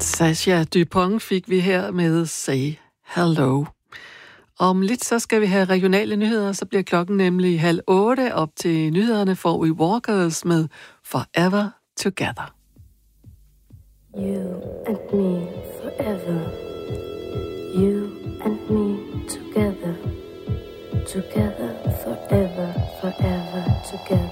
Sasha Dupont fik vi her med Say Hello. Om lidt så skal vi have regionale nyheder, så bliver klokken nemlig 7:30. Op til nyhederne får we Walkers med Forever Together. You and me forever. You and me together. Together forever, forever together.